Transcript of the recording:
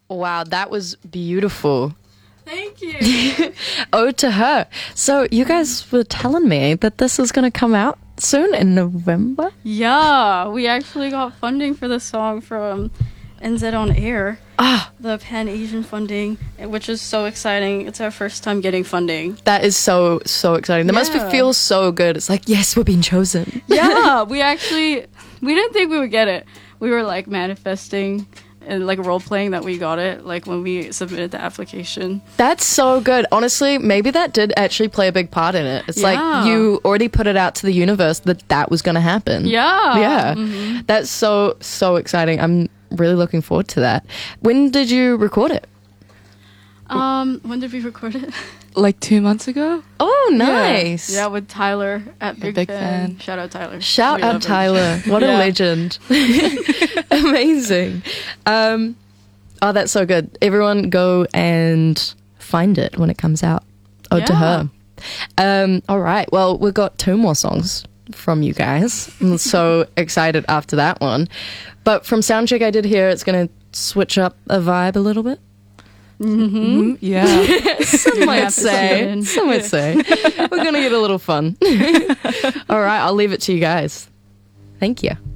Wow, that was beautiful. Thank you. Ode to Her. So you guys were telling me that this is going to come out soon in November? Yeah, we actually got funding for this song from NZ On Air, the Pan-Asian funding, which is so exciting. It's our first time getting funding. That is so exciting. That must feel so good. It's like, yes, we're being chosen. Yeah, we didn't think we would get it. We were like manifesting and like role playing that we got it, like when we submitted the application. That's so good. Honestly, maybe that did actually play a big part in it. It's like you already put it out to the universe that was going to happen. Yeah. Yeah. That's so exciting. I'm really looking forward to that. When did you record it? When did we record it? Like 2 months ago. Oh, nice. Yeah, with Tyler at Big Fan. Shout out Tyler. Shout out Tyler. What a legend. Amazing. Oh, that's so good. Everyone go and find it when it comes out. Ode to Her. All right. Well, we've got 2 more songs from you guys. I'm so excited after that one. But from Soundcheck, I did hear it's going to switch up a vibe a little bit. Yeah. Some might say. We're going to get a little fun. All right. I'll leave it to you guys. Thank you.